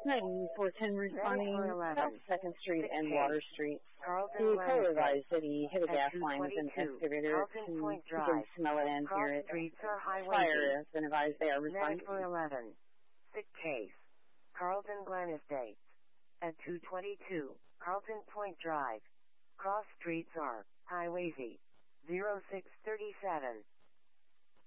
9410 responding South 2nd Street and Water Street. Carlton The co advised that he hit a gas line with an excavator. Carlton Point He Drive. can smell it and hear it. Streets are Fire has been advised they are responding. Medic 411. Sick case. Carlton Glen Estates. At 222, Carlton Point Drive. Cross streets are Highway Z. 0637.